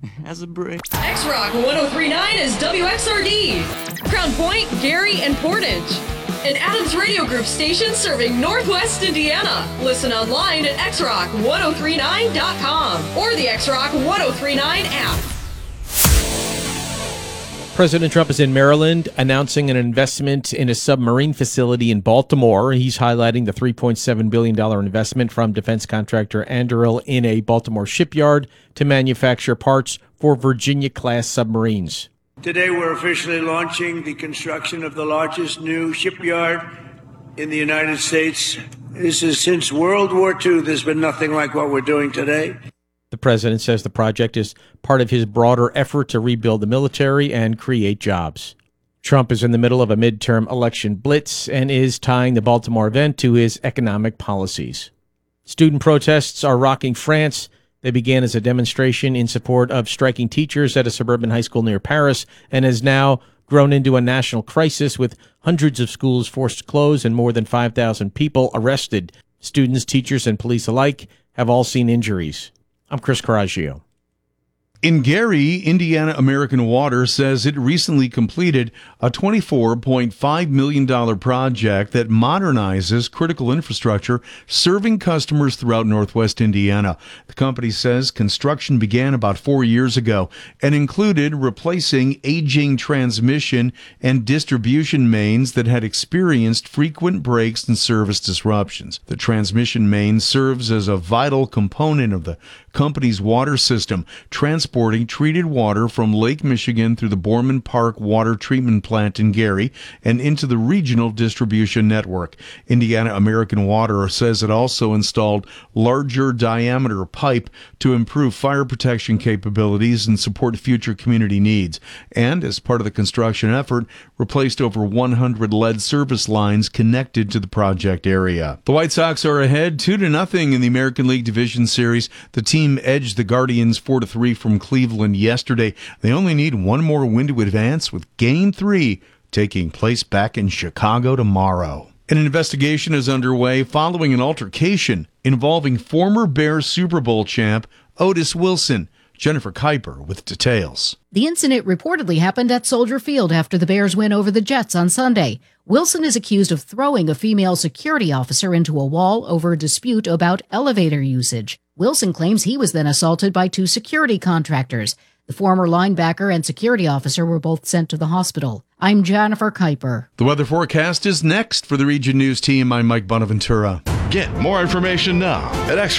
as a brick. X-Rock 103.9 is WXRD. Crown Point, Gary, and Portage. An Adams Radio Group station serving Northwest Indiana. Listen online at xrock1039.com or the X-Rock 1039 app. President Trump is in Maryland announcing an investment in a submarine facility in Baltimore. He's highlighting the $3.7 billion investment from defense contractor Anduril in a Baltimore shipyard to manufacture parts for Virginia-class submarines. Today we're officially launching the construction of the largest new shipyard in the United States. This is since World War II. There's been nothing like what we're doing today. The president says the project is part of his broader effort to rebuild the military and create jobs. Trump is in the middle of a midterm election blitz and is tying the Baltimore event to his economic policies. Student protests are rocking France. They began as a demonstration in support of striking teachers at a suburban high school near Paris and has now grown into a national crisis with hundreds of schools forced to close and more than 5,000 people arrested. Students, teachers, and police alike have all seen injuries. I'm Chris Coraggio. In Gary, Indiana American Water says it recently completed a $24.5 million project that modernizes critical infrastructure serving customers throughout Northwest Indiana. The company says construction began about 4 years ago and included replacing aging transmission and distribution mains that had experienced frequent breaks and service disruptions. The transmission main serves as a vital component of the company's water system, transporting treated water from Lake Michigan through the Borman Park Water Treatment Plant in Gary and into the regional distribution network. Indiana American Water says it also installed larger diameter pipe to improve fire protection capabilities and support future community needs. And as part of the construction effort, replaced over 100 lead service lines connected to the project area. The White Sox are ahead 2-0 in the American League Division Series. The team edged the Guardians 4-3 from Cleveland yesterday. They only need one more win to advance, with Game 3 taking place back in Chicago tomorrow. An investigation is underway following an altercation involving former Bears Super Bowl champ Otis Wilson. Jennifer Kuiper with details. The incident reportedly happened at Soldier Field after the Bears win over the Jets on Sunday. Wilson is accused of throwing a female security officer into a wall over a dispute about elevator usage. Wilson claims he was then assaulted by 2 security contractors. The former linebacker and security officer were both sent to the hospital. I'm Jennifer Kuiper. The weather forecast is next for the Region News team. I'm Mike Bonaventura. Get more information now at